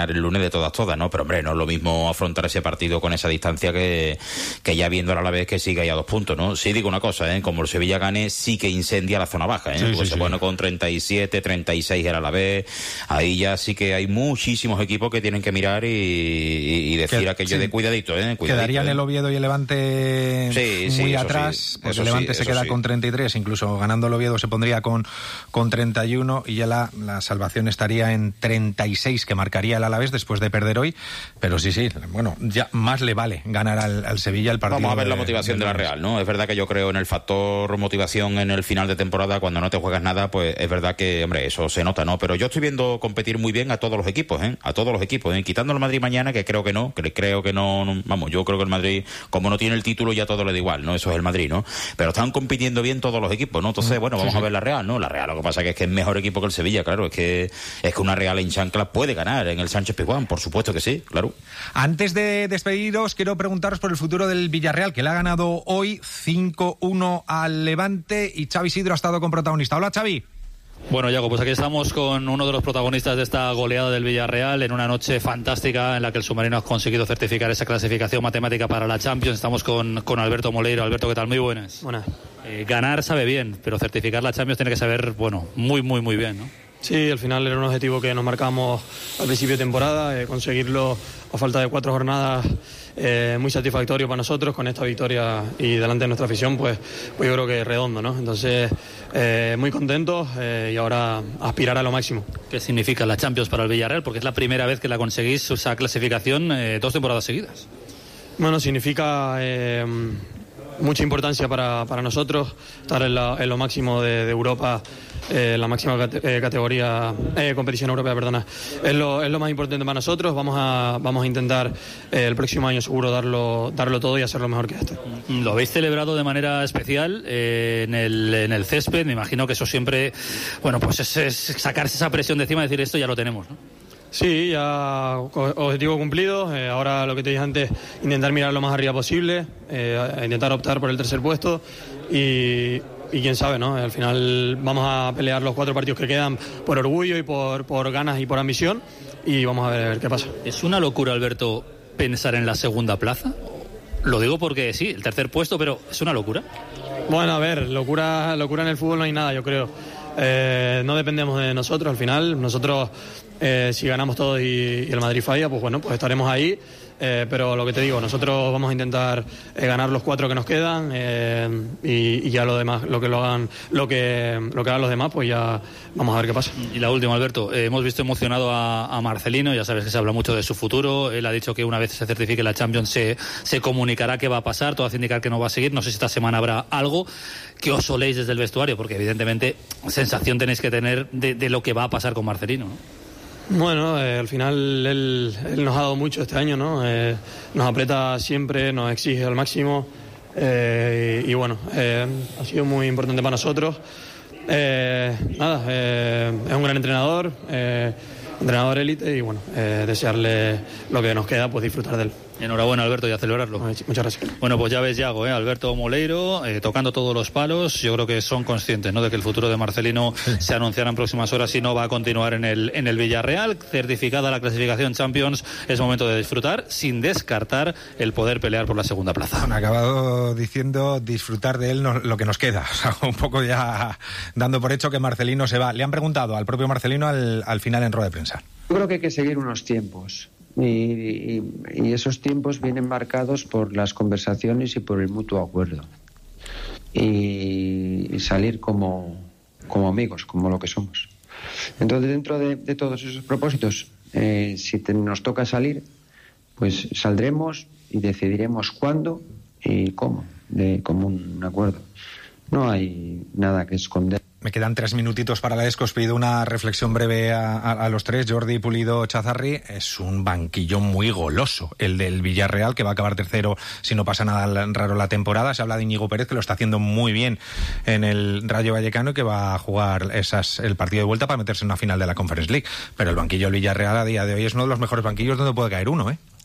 el lunes de todas, ¿no? Pero hombre, no es lo mismo afrontar ese partido con esa distancia que ya viendo a la vez que sigue ahí a 2 puntos, ¿no? Sí digo una cosa, como el Sevilla gane, sí que incendia la zona baja, Bueno, con 37, 36 era a la vez, ahí ya sí que hay muchísimos equipos que tienen que mirar y decir aquello de cuidadito, Quedarían el Oviedo y el Levante muy atrás, porque el Levante se queda con 33, incluso ganando el Oviedo se pondría con 31 y ya la salvación estaría en 36 que marcaría el Alavés después de perder hoy, pero bueno, ya más le vale ganar al Sevilla el partido. Vamos a ver la motivación de la Real, ¿no? Es verdad que yo creo en el factor motivación en el final de temporada, cuando no te juegas nada, pues es verdad que, hombre, eso se nota, ¿no? Pero yo estoy viendo competir muy bien a todos los equipos, quitando el Madrid mañana, que creo que no, vamos, yo creo que el Madrid, como no tiene el título, ya todo le da igual, ¿no? Eso es el Madrid, ¿no? Pero están compitiendo bien todos los equipos, ¿no? Entonces, bueno, vamos a ver la Real, ¿no? La Real, lo que pasa es que es mejor equipo que el Sevilla, claro, es que una Real en chancla puede ganar en el Sánchez-Pizjuán, por supuesto que sí, claro. Antes de despediros, quiero preguntaros por el futuro del Villarreal, que le ha ganado hoy 5-1 al Levante y Xavi Sidro ha estado con protagonista. Hola, Xavi. Bueno, Yago, pues aquí estamos con uno de los protagonistas de esta goleada del Villarreal en una noche fantástica en la que el submarino ha conseguido certificar esa clasificación matemática para la Champions. Estamos con Alberto Moleiro. Alberto, ¿qué tal? Muy buenas. Buenas. Ganar sabe bien, pero certificar la Champions tiene que saber, bueno, muy, muy, muy bien, ¿no? Sí, al final era un objetivo que nos marcamos al principio de temporada, conseguirlo a falta de 4 jornadas, muy satisfactorio para nosotros. Con esta victoria y delante de nuestra afición, pues yo creo que es redondo, ¿no? Entonces, muy contentos y ahora aspirar a lo máximo. ¿Qué significa la Champions para el Villarreal? Porque es la primera vez que la conseguís, esa clasificación, 2 temporadas seguidas. Bueno, significa mucha importancia para nosotros estar en lo máximo de Europa. La máxima categoría, competición europea, perdona, es lo más importante para nosotros. Vamos a intentar el próximo año seguro darlo todo y hacerlo mejor que este. Lo habéis celebrado de manera especial en el césped. Me imagino que eso siempre, bueno, pues es sacarse esa presión de encima y decir esto ya lo tenemos, ¿no? Sí, ya objetivo cumplido. Ahora lo que te dije antes, intentar mirar lo más arriba posible, intentar optar por el tercer puesto y quién sabe, ¿no? Al final vamos a pelear los 4 partidos que quedan por orgullo y por ganas y por ambición y vamos a ver qué pasa. ¿Es una locura, Alberto, pensar en la segunda plaza? Lo digo porque sí, el tercer puesto, pero ¿es una locura? Bueno, a ver, locura en el fútbol no hay nada, yo creo. No dependemos de nosotros al final. Nosotros, si ganamos todos y el Madrid falla, pues bueno, pues estaremos ahí. Pero lo que te digo, nosotros vamos a intentar ganar los 4 que nos quedan y ya lo demás, lo que hagan los demás, pues ya vamos a ver qué pasa. Y la última, Alberto, hemos visto emocionado a Marcelino, ya sabes que se habla mucho de su futuro. Él ha dicho que una vez se certifique la Champions se comunicará qué va a pasar, todo hace indicar que no va a seguir. No sé si esta semana habrá algo que os soléis desde el vestuario, porque evidentemente sensación tenéis que tener de lo que va a pasar con Marcelino, ¿no? Bueno, al final él nos ha dado mucho este año, ¿no? Nos aprieta siempre, nos exige al máximo y bueno, ha sido muy importante para nosotros. Es un gran entrenador, entrenador élite y bueno, desearle lo que nos queda, pues disfrutar de él. Enhorabuena, Alberto, y a celebrarlo. Muchas gracias. Bueno, pues ya ves, Yago, Alberto Moleiro, tocando todos los palos. Yo creo que son conscientes, ¿no?, de que el futuro de Marcelino se anunciará en próximas horas y no va a continuar en el Villarreal. Certificada la clasificación Champions, es momento de disfrutar, sin descartar el poder pelear por la segunda plaza. Bueno, ha acabado diciendo disfrutar de él lo que nos queda. O sea, un poco ya dando por hecho que Marcelino se va. Le han preguntado al propio Marcelino al final en rueda de prensa. Yo creo que hay que seguir unos tiempos. Y esos tiempos vienen marcados por las conversaciones y por el mutuo acuerdo y salir como amigos, como lo que somos. Entonces, dentro de todos esos propósitos, si nos toca salir, pues saldremos y decidiremos cuándo y cómo, de común acuerdo. No hay nada que esconder. Me quedan 3 minutitos para la ESCO. Os pido una reflexión breve a los 3. Jordi, Pulido, Chazarri. Es un banquillo muy goloso el del Villarreal, que va a acabar tercero si no pasa nada raro la temporada. Se habla de Íñigo Pérez, que lo está haciendo muy bien en el Rayo Vallecano y que va a jugar el partido de vuelta para meterse en una final de la Conference League. Pero el banquillo del Villarreal a día de hoy es uno de los mejores banquillos donde puede caer uno, ¿eh?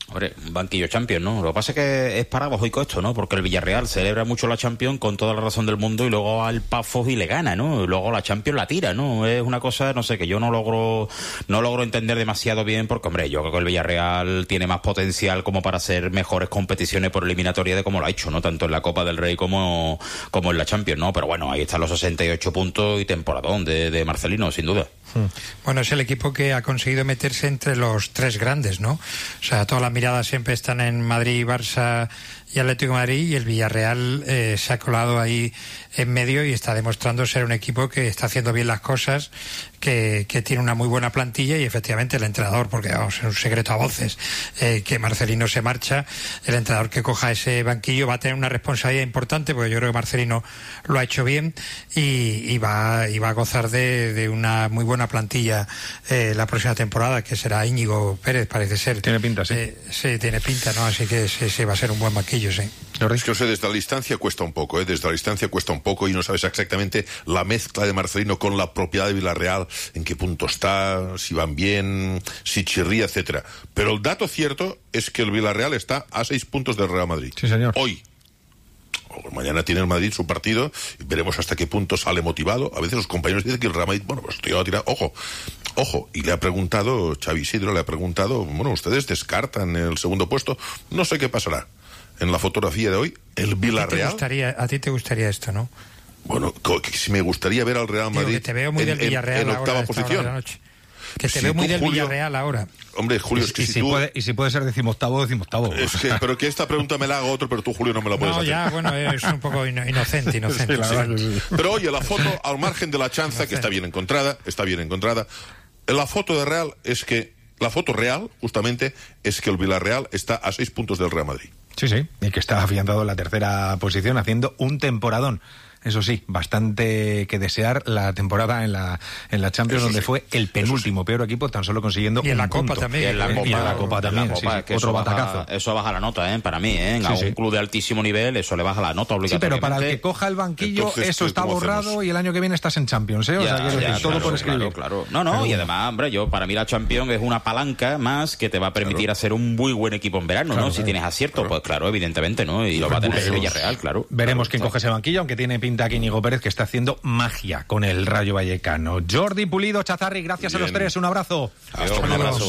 Hombre, un banquillo Champions, ¿no? Lo que pasa es que es paradójico esto, ¿no? Porque el Villarreal celebra mucho la Champions con toda la razón del mundo y luego al Pafos y le gana, ¿no? Y luego la Champions la tira, ¿no? Es una cosa, no sé, que yo no logro entender demasiado bien porque, hombre, yo creo que el Villarreal tiene más potencial como para hacer mejores competiciones por eliminatoria de como lo ha hecho, ¿no? Tanto en la Copa del Rey como en la Champions, ¿no? Pero bueno, ahí están los 68 puntos y temporadón de Marcelino, sin duda. Bueno, es el equipo que ha conseguido meterse entre los tres grandes, ¿no? O sea, todas las miradas siempre están en Madrid, Barça y Atlético de Madrid, y el Villarreal se ha colado ahí en medio y está demostrando ser un equipo que está haciendo bien las cosas, que tiene una muy buena plantilla, y efectivamente el entrenador, porque vamos, es un secreto a voces, que Marcelino se marcha, el entrenador que coja ese banquillo va a tener una responsabilidad importante, porque yo creo que Marcelino lo ha hecho bien y va a gozar de una muy buena plantilla la próxima temporada, que será Íñigo Pérez, parece ser. Tiene pinta, sí. Sí, tiene pinta, ¿no? Así que sí, va a ser un buen banquillo, sí. Es que, o sea, desde la distancia cuesta un poco, desde la distancia cuesta un poco y no sabes exactamente la mezcla de Marcelino con la propiedad de Villarreal, en qué punto está, si van bien, si chirría, etcétera. Pero el dato cierto es que el Villarreal está a 6 puntos del Real Madrid. Sí, señor. Hoy. Mañana tiene el Madrid su partido y veremos hasta qué punto sale motivado. A veces los compañeros dicen que el Real Madrid, bueno, pues estoy a tirar, ojo, y le ha preguntado, Xavi Isidro le ha preguntado, bueno, ustedes descartan el segundo puesto, no sé qué pasará. En la fotografía de hoy, el Villarreal... A ti te gustaría esto, ¿no? Bueno, si me gustaría ver al Real Madrid... Que te veo muy del Villarreal en octava posición. Que te veo muy del Villarreal ahora. Hombre, Julio, es que y si puede ser decimoctavo. Pero que esta pregunta me la haga otro, pero tú, Julio, no me la puedes hacer. Ya, bueno, es un poco inocente. Sí, la verdad, sí. Pero oye, la foto, al margen de la chanza, que está bien encontrada, la foto de Real la foto real, justamente, es que el Villarreal está a 6 puntos del Real Madrid. Sí, y que está afianzado en la tercera posición, haciendo un temporadón. Eso sí, bastante que desear la temporada en la Champions, donde fue el penúltimo peor equipo, tan solo consiguiendo y en la Copa punto. también. Y en la Copa también. Otro batacazo. Eso baja la nota, para mí, a un club de altísimo nivel, eso le baja la nota obligatoriamente. Sí, pero para el que coja el banquillo, entonces, eso está borrado hacemos? Y el año que viene estás en Champions, ¿eh? Todo por escribir. Claro. No, y además, hombre, para mí la Champions es una palanca más que te va a permitir hacer un muy buen equipo en verano, ¿no? Si tienes acierto, pues claro, evidentemente, ¿no? Y lo va a tener el Villarreal, claro. Veremos quién coge ese banquillo, aunque tiene pinta que Íñigo Pérez, que está haciendo magia con el Rayo Vallecano. Jordi Pulido, Chazarri, gracias a los tres, un abrazo. Un abrazo.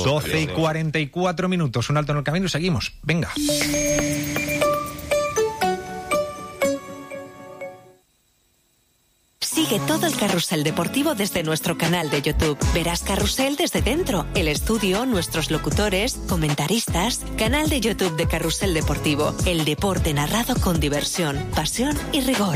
12:44, un alto en el camino y seguimos. Venga. Sigue todo el carrusel deportivo desde nuestro canal de YouTube. Verás Carrusel desde dentro, el estudio, nuestros locutores, comentaristas, canal de YouTube de Carrusel Deportivo. El deporte narrado con diversión, pasión y rigor.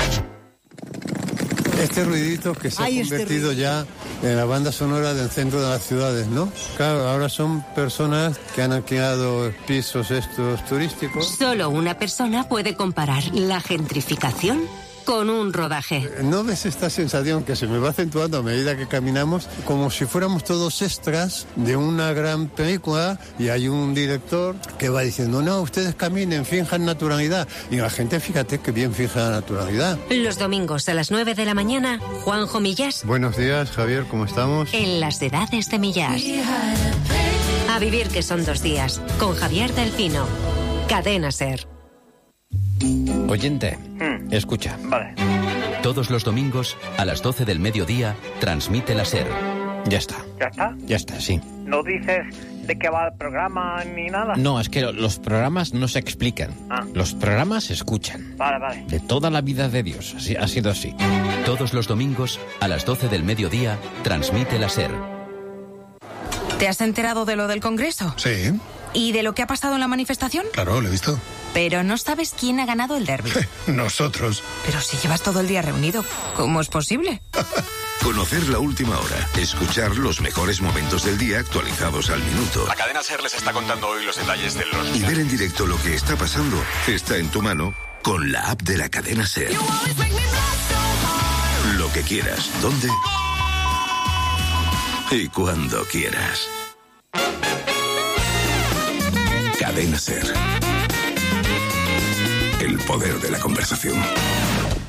Este ruidito que se ha convertido ya en la banda sonora del centro de las ciudades, ¿no? Claro, ahora son personas que han alquilado pisos estos turísticos. Solo una persona puede comparar la gentrificación con un rodaje. ¿No ves esta sensación que se me va acentuando a medida que caminamos? Como si fuéramos todos extras de una gran película y hay un director que va diciendo, no, ustedes caminen, finjan naturalidad. Y la gente, fíjate que bien fija la naturalidad. Los domingos a las 9 de la mañana, Juanjo Millás. Buenos días, Javier, ¿cómo estamos? En las edades de Millás. A vivir que son 2 días, con Javier del Pino. Cadena SER. Oyente, escucha. Vale. Todos los domingos, a las 12 del mediodía, transmite la SER. Ya está. ¿Ya está? Ya está, sí. ¿No dices de qué va el programa ni nada? No, es que los programas no se explican. Los programas se escuchan. Vale. De toda la vida de Dios, así, ha sido así. Todos los domingos, a las 12 del mediodía, transmite la SER. ¿Te has enterado de lo del Congreso? Sí. ¿Y de lo que ha pasado en la manifestación? Claro, lo he visto. Pero no sabes quién ha ganado el derbi. Nosotros. Pero si llevas todo el día reunido, ¿cómo es posible? Conocer la última hora, escuchar los mejores momentos del día actualizados al minuto. La cadena SER les está contando hoy los detalles de los... Y ver en directo lo que está pasando está en tu mano con la app de la cadena SER. Lo que quieras, dónde y cuando quieras. Cadena SER. El poder de la conversación.